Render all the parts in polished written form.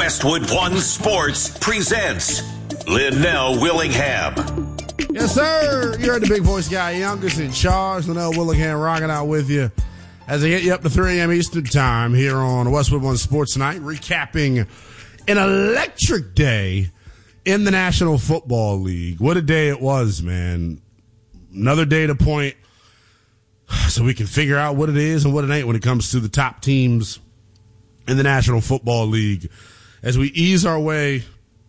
Westwood One Sports presents Linnell Willingham. Yes, sir. You're the big voice guy, youngest in charge. Linnell Willingham rocking out with you as I get you up to 3 a.m. Eastern time here on Westwood One Sports tonight, recapping an electric day in the National Football League. What a day it was, man. Another data point so we can figure out what it is and what it ain't when it comes to the top teams in the National Football League as we ease our way,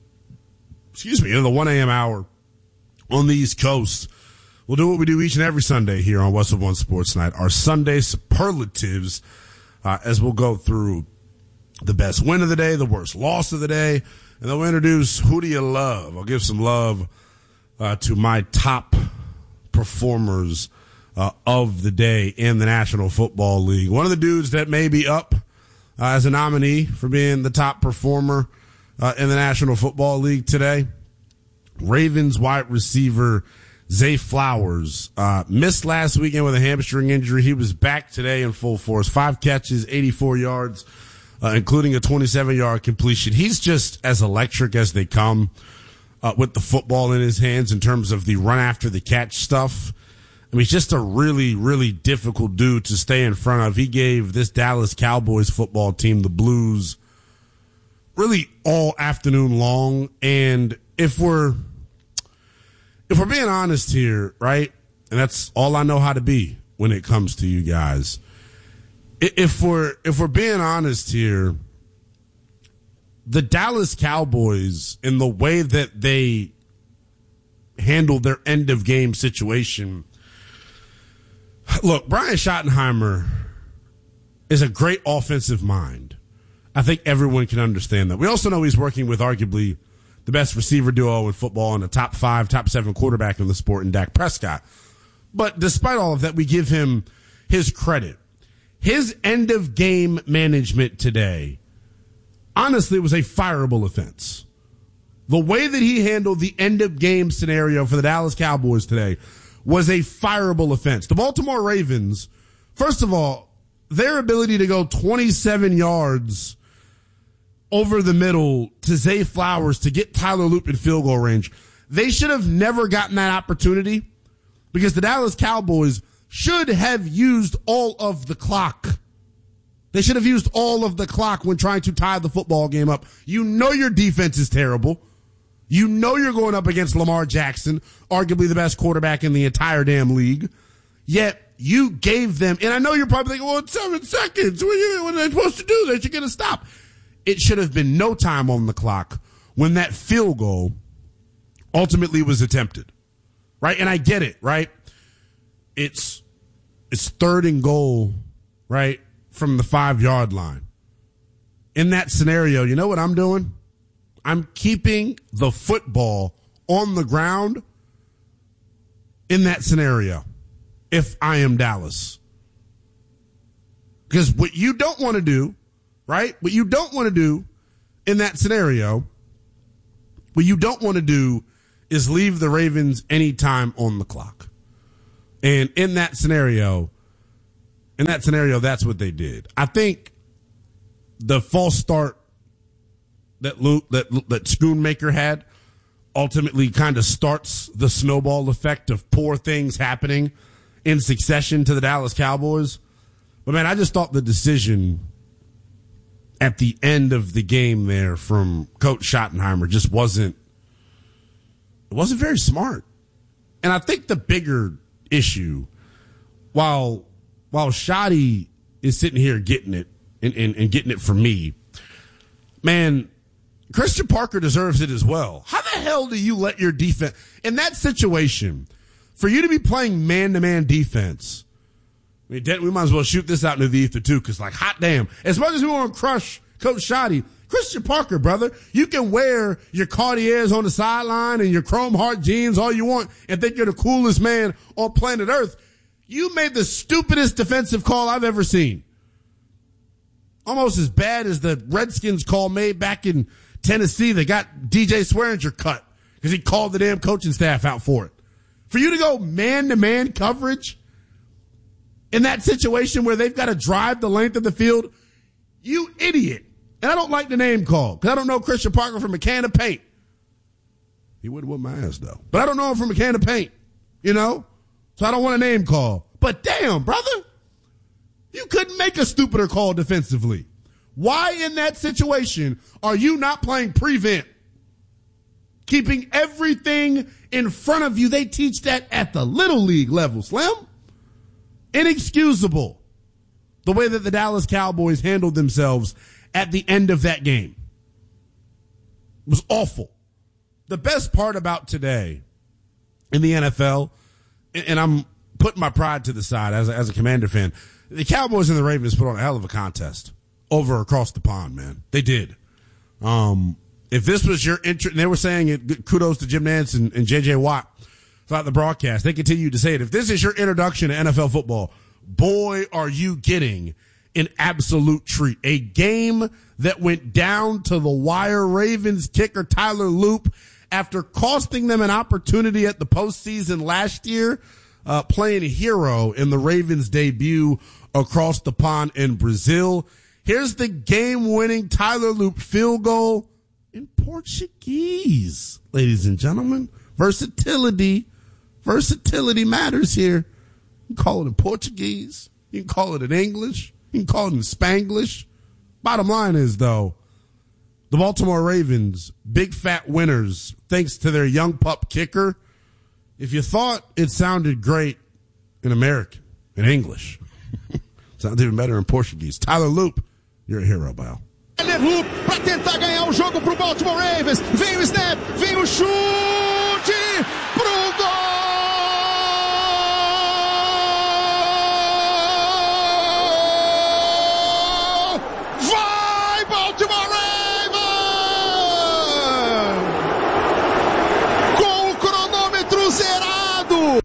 into the 1 a.m. hour on the East Coast. We'll do what we do each and every Sunday here on Westwood One Sports Night, our Sunday superlatives, as we'll go through the best win of the day, the worst loss of the day, and then we'll introduce who do you love. I'll give some love to my top performers of the day in the National Football League. One of the dudes that may be up as a nominee for being the top performer in the National Football League today, Ravens wide receiver Zay Flowers missed last weekend with a hamstring injury. He was back today in full force. 5 catches, 84 yards, including a 27-yard completion. He's just as electric as they come with the football in his hands in terms of the run after the catch stuff. I mean, he's just a really, really difficult dude to stay in front of. He gave this Dallas Cowboys football team the blues really all afternoon long. And if we're being honest here, right, and that's all I know how to be when it comes to you guys, if we're being honest here, the Dallas Cowboys in the way that they handled their end of game situation. Look, Brian Schottenheimer is a great offensive mind. I think everyone can understand that. We also know he's working with arguably the best receiver duo in football and a top 5, top 7 quarterback in the sport in Dak Prescott. But despite all of that, we give him his credit. His end of game management today, honestly, was a fireable offense. The way that he handled the end of game scenario for the Dallas Cowboys today was a fireable offense. The Baltimore Ravens, first of all, their ability to go 27 yards over the middle to Zay Flowers to get Tyler Loop in field goal range, they should have never gotten that opportunity because the Dallas Cowboys should have used all of the clock. They should have used all of the clock when trying to tie the football game up. You know your defense is terrible. You know you're going up against Lamar Jackson, arguably the best quarterback in the entire damn league. Yet you gave them, and I know you're probably thinking, well, it's 7 seconds. What are they supposed to do? They should get a stop. It should have been no time on the clock when that field goal ultimately was attempted. Right? And I get it, right? It's 3rd and goal, right, from the 5-yard line. In that scenario, you know what I'm doing? I'm keeping the football on the ground in that scenario if I am Dallas. Because what you don't want to do, right? What you don't want to do in that scenario, what you don't want to do is leave the Ravens any time on the clock. And in that scenario, that's what they did. I think the false start that Schoonmaker had ultimately kind of starts the snowball effect of poor things happening in succession to the Dallas Cowboys. But man, I just thought the decision at the end of the game there from Coach Schottenheimer just wasn't very smart. And I think the bigger issue, while Schotty is sitting here getting it and getting it from me, man, Christian Parker deserves it as well. How the hell do you let your defense, in that situation, for you to be playing man-to-man defense, I mean, we might as well shoot this out into the ether too, because hot damn, as much as we want to crush Coach Schotty, Christian Parker, brother, you can wear your Cartiers on the sideline and your chrome heart jeans all you want and think you're the coolest man on planet Earth. You made the stupidest defensive call I've ever seen. Almost as bad as the Redskins call made back in Tennessee that got DJ Swearinger cut because he called the damn coaching staff out for it. For you to go man-to-man coverage in that situation where they've got to drive the length of the field, you idiot. And I don't like the name call because I don't know Christian Parker from a can of paint. He would have whooped my ass, though. But I don't know him from a can of paint, you know? So I don't want a name call. But damn, brother, you couldn't make a stupider call defensively. Why in that situation are you not playing prevent? Keeping everything in front of you. They teach that at the little league level, Slim. Inexcusable. The way that the Dallas Cowboys handled themselves at the end of that game. It was awful. The best part about today in the NFL, and I'm putting my pride to the side as a Commander fan, the Cowboys and the Ravens put on a hell of a contest over across the pond, man. They did. If this was your interest, and they were saying it, kudos to Jim Nantz and J.J. Watt throughout the broadcast. They continued to say it. If this is your introduction to NFL football, boy, are you getting an absolute treat. A game that went down to the wire. Ravens kicker Tyler Loop, after costing them an opportunity at the postseason last year, playing a hero in the Ravens debut across the pond in Brazil. Here's the game-winning Tyler Loop field goal in Portuguese, ladies and gentlemen. Versatility matters here. You can call it in Portuguese. You can call it in English. You can call it in Spanglish. Bottom line is, though, the Baltimore Ravens, big fat winners, thanks to their young pup kicker. If you thought it sounded great in American, in English, sounds even better in Portuguese. Tyler Loop, you're a hero, Bal. Loop para tentar ganhar o jogo pro Baltimore Ravens. Vem o snap, vem o chute pro gol! Vai Baltimore Ravens! Com o cronômetro zerado.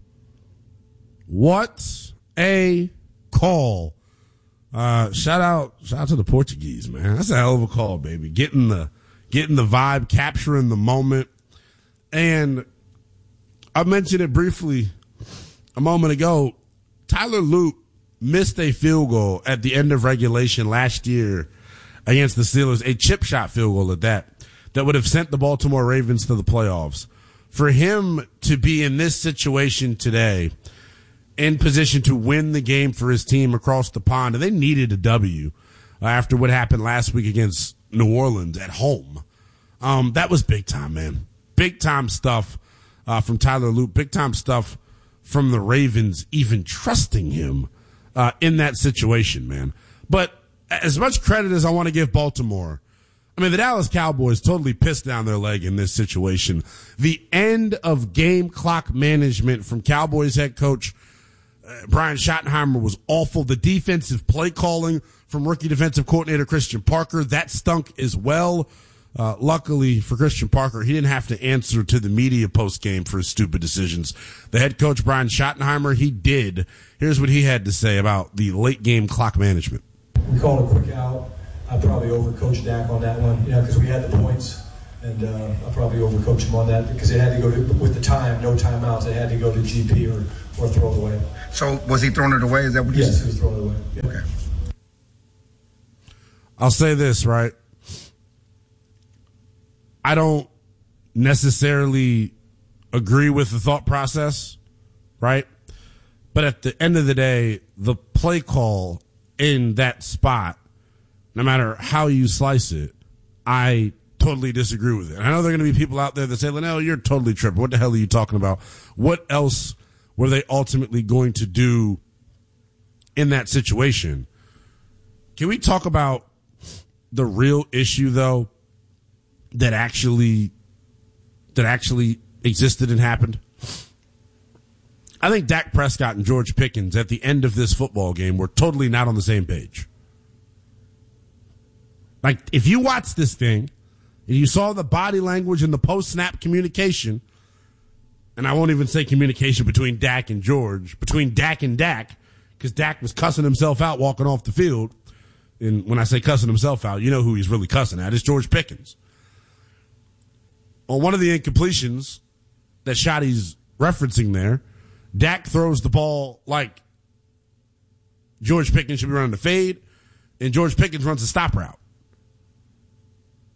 What a call. Shout out to the Portuguese, man. That's a hell of a call, baby. Getting the vibe, capturing the moment. And I mentioned it briefly a moment ago. Tyler Loop missed a field goal at the end of regulation last year against the Steelers, a chip shot field goal at that would have sent the Baltimore Ravens to the playoffs. For him to be in this situation today, in position to win the game for his team across the pond, and they needed a W after what happened last week against New Orleans at home. That was big time, man. Big time stuff from Tyler Loop. Big time stuff from the Ravens even trusting him in that situation, man. But as much credit as I want to give Baltimore, I mean, the Dallas Cowboys totally pissed down their leg in this situation. The end of game clock management from Cowboys head coach Brian Schottenheimer was awful. The defensive play calling from rookie defensive coordinator Christian Parker, that stunk as well. Luckily for Christian Parker, he didn't have to answer to the media post-game for his stupid decisions. The head coach, Brian Schottenheimer, he did. Here's what he had to say about the late game clock management. We called a quick out. I probably overcoached Dak on that one, because we had the points. And I probably overcoached him on that because it had to go to, with the time, no timeouts, it had to go to GP or throw it away. So was he throwing it away? Is that what Yes, he was throwing it away. Yeah. Okay. I'll say this, right? I don't necessarily agree with the thought process, right? But at the end of the day, the play call in that spot, no matter how you slice it, I totally disagree with it. And I know there are going to be people out there that say, Linnell, you're totally tripping. What the hell are you talking about? What else were they ultimately going to do in that situation? Can we talk about the real issue, though, that actually existed and happened? I think Dak Prescott and George Pickens at the end of this football game were totally not on the same page. Like, if you watch this thing and you saw the body language and the post-snap communication, and I won't even say communication between Dak and George, between Dak and Dak, because Dak was cussing himself out walking off the field. And when I say cussing himself out, you know who he's really cussing at. It's George Pickens. On one of the incompletions that Shotty's referencing there, Dak throws the ball like George Pickens should be running the fade, and George Pickens runs a stop route.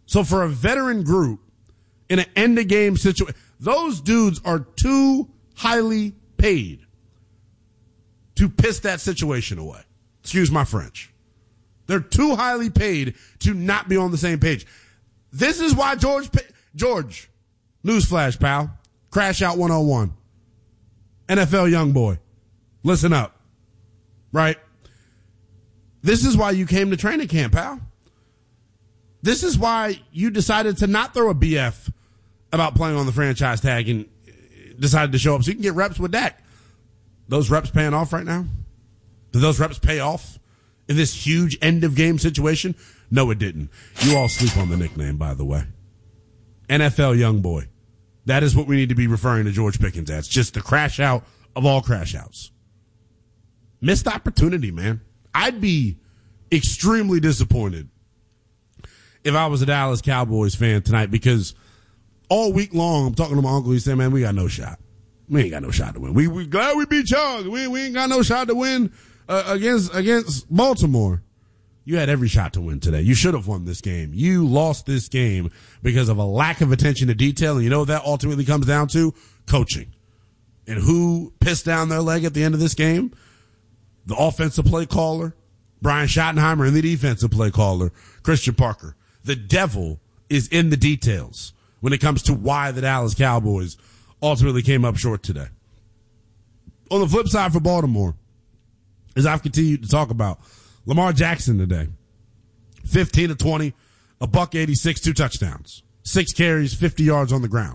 So for a veteran group in an end-of-game situation, those dudes are too highly paid to piss that situation away. Excuse my French. They're too highly paid to not be on the same page. This is why George, newsflash, pal, Crash Out 101, NFL young boy, listen up, right? This is why you came to training camp, pal. This is why you decided to not throw a BF about playing on the franchise tag and decided to show up so you can get reps with Dak. Those reps paying off right now? Did those reps pay off in this huge end-of-game situation? No, it didn't. You all sleep on the nickname, by the way. NFL young boy. That is what we need to be referring to George Pickens as. Just the crash out of all crash outs. Missed opportunity, man. I'd be extremely disappointed if I was a Dallas Cowboys fan tonight, because all week long I'm talking to my uncle. He said, man, we got no shot. We ain't got no shot to win. We glad we beat y'all. We ain't got no shot to win against Baltimore. You had every shot to win today. You should have won this game. You lost this game because of a lack of attention to detail. And you know what that ultimately comes down to? Coaching. And who pissed down their leg at the end of this game? The offensive play caller, Brian Schottenheimer, and the defensive play caller, Christian Parker. The devil is in the details when it comes to why the Dallas Cowboys ultimately came up short today. On the flip side for Baltimore, as I've continued to talk about, Lamar Jackson today, 15 of 20, $186, 2 touchdowns, 6 carries, 50 yards on the ground.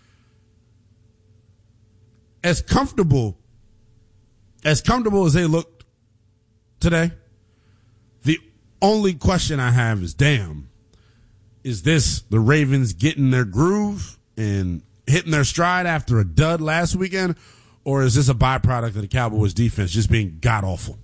As comfortable as they looked today, the only question I have is, damn, is this the Ravens getting their groove and hitting their stride after a dud last weekend, or is this a byproduct of the Cowboys defense just being god-awful?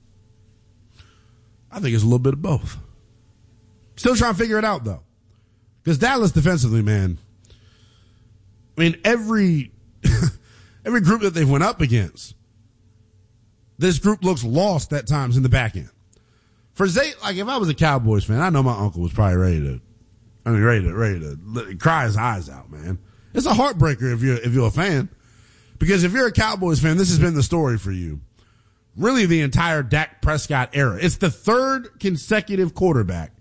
I think it's a little bit of both. Still trying to figure it out, though. Because Dallas defensively, man, I mean, every group that they've went up against, this group looks lost at times in the back end. For Zay, like, if I was a Cowboys fan, I know my uncle was probably ready to cry his eyes out, man. It's a heartbreaker if you're a fan. Because if you're a Cowboys fan, this has been the story for you. Really the entire Dak Prescott era. It's the third consecutive quarterback,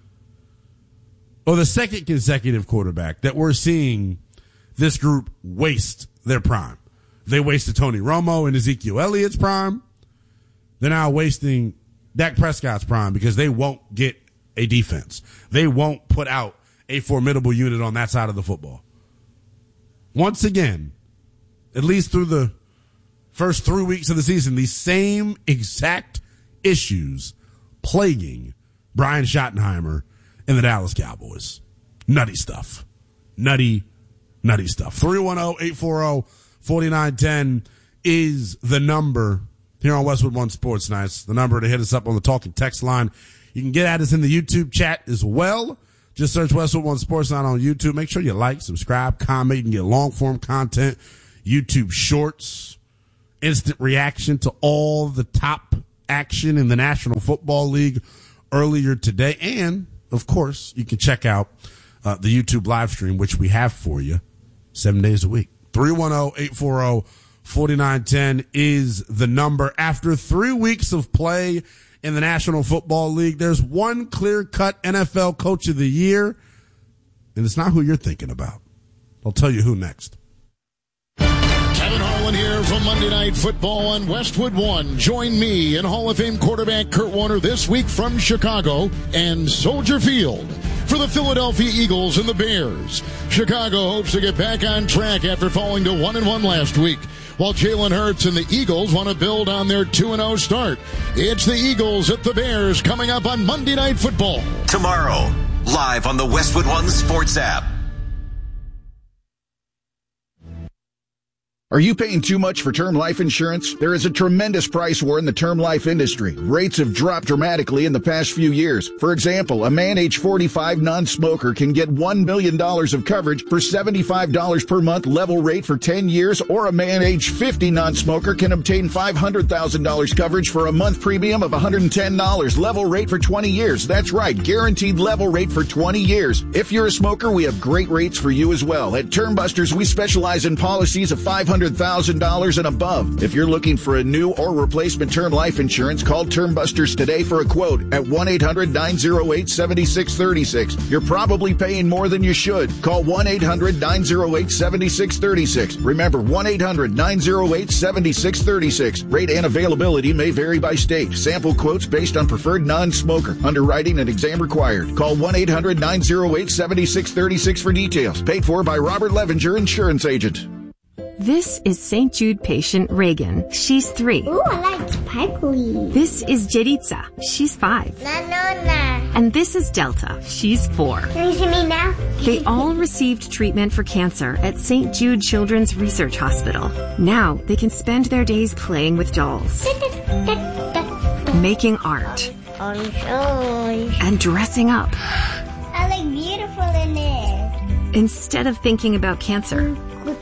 or the second consecutive quarterback, that we're seeing this group waste their prime. They wasted Tony Romo and Ezekiel Elliott's prime. They're now wasting Dak Prescott's prime because they won't get a defense. They won't put out a formidable unit on that side of the football. Once again, at least through the first 3 weeks of the season, these same exact issues plaguing Brian Schottenheimer and the Dallas Cowboys. Nutty stuff. Nutty stuff. 310-840-4910 is the number here on Westwood One Sports Nights. The number to hit us up on the talking text line. You can get at us in the YouTube chat as well. Just search Westwood One Sports Night on YouTube. Make sure you like, subscribe, comment. You can get long form content, YouTube shorts, instant reaction to all the top action in the National Football League earlier today. And, of course, you can check out the YouTube live stream, which we have for you 7 days a week. 310-840-4910 is the number. After 3 weeks of play in the National Football League, there's one clear-cut NFL Coach of the Year, and it's not who you're thinking about. I'll tell you who next. Kevin Harlan here from Monday Night Football on Westwood One. Join me and Hall of Fame quarterback Kurt Warner this week from Chicago and Soldier Field for the Philadelphia Eagles and the Bears. Chicago hopes to get back on track after falling to 1-1 last week, while Jalen Hurts and the Eagles want to build on their 2-0 start. It's the Eagles at the Bears coming up on Monday Night Football. Tomorrow, live on the Westwood One Sports app. Are you paying too much for term life insurance? There is a tremendous price war in the term life industry. Rates have dropped dramatically in the past few years. For example, a man age 45 non-smoker can get $1 million of coverage for $75 per month level rate for 10 years, or a man age 50 non-smoker can obtain $500,000 coverage for a month premium of $110 level rate for 20 years. That's right, guaranteed level rate for 20 years. If you're a smoker, we have great rates for you as well. At Term Busters, we specialize in policies of $500,000 and above. If you're looking for a new or replacement term life insurance, call Term Busters today for a quote at 1-800-908-7636. You're probably paying more than you should. Call 1-800-908-7636. Remember, 1-800-908-7636. Rate and availability may vary by state. Sample quotes based on preferred non-smoker. Underwriting and exam required. Call 1-800-908-7636 for details. Paid for by Robert Levinger, insurance agent. This is St. Jude patient Reagan. She's 3. Ooh, I like sparkly. This is Jeritza. She's 5. No. And this is Delta. She's 4. Can you see me now? They all received treatment for cancer at St. Jude Children's Research Hospital. Now they can spend their days playing with dolls, making art, and dressing up. I look beautiful in it. Instead of thinking about cancer.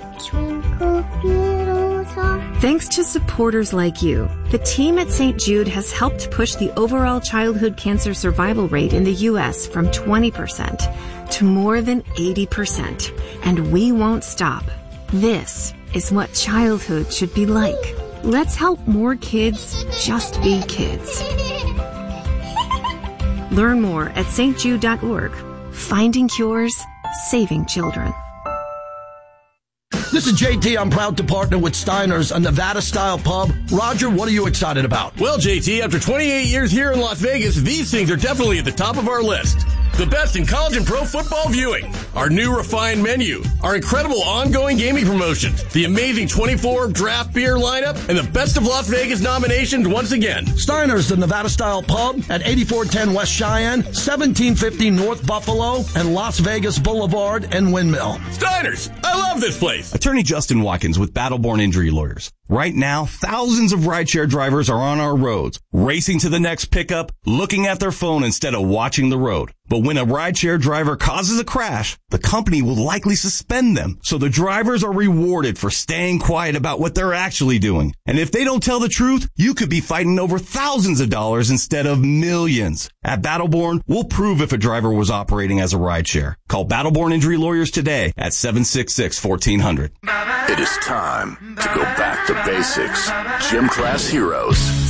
Thanks to supporters like you, the team at St. Jude has helped push the overall childhood cancer survival rate in the U.S. from 20% to more than 80%. And we won't stop. This is what childhood should be like. Let's help more kids just be kids. Learn more at stjude.org. Finding cures, saving children. This is JT. I'm proud to partner with Steiner's, a Nevada-style pub. Roger, what are you excited about? Well, JT, after 28 years here in Las Vegas, these things are definitely at the top of our list. The best in college and pro football viewing, our new refined menu, our incredible ongoing gaming promotions, the amazing 24 draft beer lineup, and the Best of Las Vegas nominations once again. Steiner's, the Nevada-style pub at 8410 West Cheyenne, 1750 North Buffalo, and Las Vegas Boulevard and Windmill. Steiner's, I love this place. Attorney Justin Watkins with Battleborn Injury Lawyers. Right now, thousands of rideshare drivers are on our roads, racing to the next pickup, looking at their phone instead of watching the road. But when a rideshare driver causes a crash, the company will likely suspend them. So the drivers are rewarded for staying quiet about what they're actually doing. And if they don't tell the truth, you could be fighting over thousands of dollars instead of millions. At Battleborn, we'll prove if a driver was operating as a rideshare. Call Battleborn Injury Lawyers today at 766-1400. It is time to go back to basics. Gym Class Heroes.